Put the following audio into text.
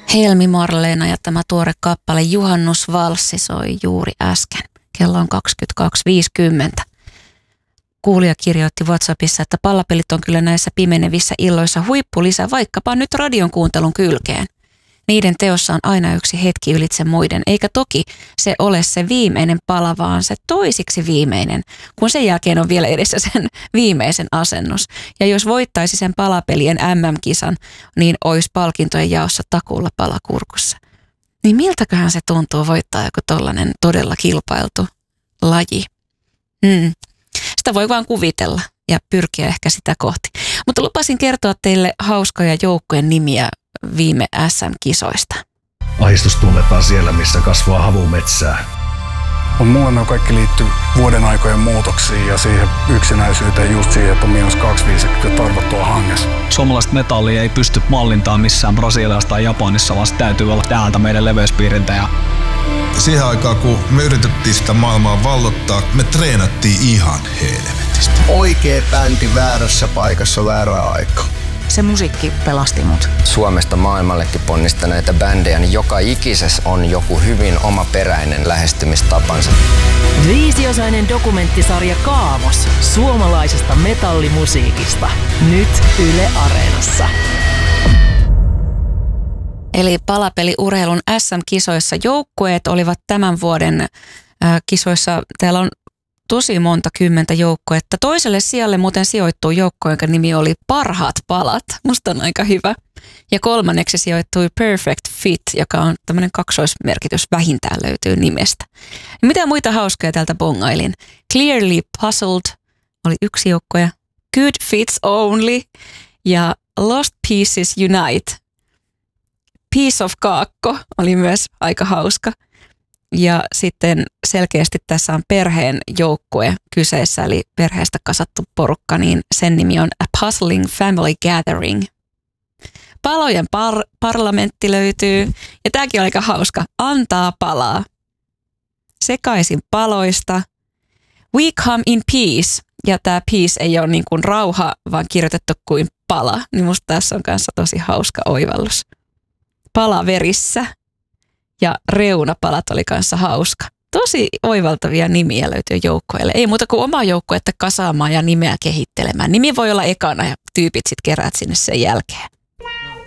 Helmi Marleena ja tämä tuore kappale Juhannusvalssi soi juuri äsken. Kello on 22.50. Kuulija kirjoitti WhatsAppissa, että Pallapelit on kyllä näissä pimenevissä illoissa huippulisä vaikkapa nyt radion kuuntelun kylkeen. Niiden teossa on aina yksi hetki ylitse muiden, eikä toki se ole se viimeinen pala, vaan se toisiksi viimeinen, kun sen jälkeen on vielä edessä sen viimeisen asennus. Ja jos voittaisi sen palapelien MM-kisan, niin olisi palkintojen jaossa takuulla palakurkussa. Niin miltäköhän se tuntuu voittaa joku tollainen todella kilpailtu laji? Sitä voi vaan kuvitella ja pyrkiä ehkä sitä kohti. Mutta lupasin kertoa teille hauskoja joukkojen nimiä viime SM-kisoista. Ahdistus tunnetaan siellä, missä kasvaa havumetsää. Mulla ne kaikki liittyy vuoden aikojen muutoksiin ja siihen yksinäisyyteen, just siihen, että on -25 ja tarvottua hangessa. Suomalaista metallia ei pysty mallintaan missään Brasiliassa tai Japanissa, vaan se täytyy olla täältä meidän leveyspiiriltä. Siihen aikaan, kun me yritettiin sitä maailmaa vallottaa, me treenattiin ihan helvetistä. Oikea bändi väärässä paikassa väärää aikaa. Se musiikki pelasti mut. Suomesta maailmallekin ponnistaneita bändejä, niin joka ikisessä on joku hyvin omaperäinen lähestymistapansa. 5-osainen dokumenttisarja Kaavos suomalaisesta metallimusiikista. Nyt Yle Areenassa. Eli palapeliurheilun SM-kisoissa joukkueet olivat tämän vuoden kisoissa. Täällä on tosi monta kymmentä joukkuetta. Toiselle sijalle muuten sijoittuu joukko, jonka nimi oli Parhaat palat. Musta on aika hyvä. Ja kolmanneksi sijoittui Perfect Fit, joka on tämmöinen kaksoismerkitys vähintään löytyy nimestä. Ja mitä muita hauskoja täältä bongailin? Clearly Puzzled oli yksi joukkue. Good Fits Only ja Lost Pieces Unite. Piece of Kaakko oli myös aika hauska. Ja sitten selkeästi tässä on perheen joukkue kyseessä, eli perheestä kasattu porukka, niin sen nimi on A Puzzling Family Gathering. Palojen parlamentti löytyy, ja tämäkin on aika hauska. Antaa palaa. Sekaisin paloista. We come in peace. Ja tämä peace ei ole niin kuin rauha, vaan kirjoitettu kuin pala. Niin musta tässä on kanssa tosi hauska oivallus. Pala verissä. Ja reunapalat oli kanssa hauska. Tosi oivaltavia nimiä löytyy joukkoille. Ei muuta kuin omaa joukkuetta kasaamaan ja nimeä kehittelemään. Nimi voi olla ekana ja tyypit sitten keräät sinne sen jälkeen.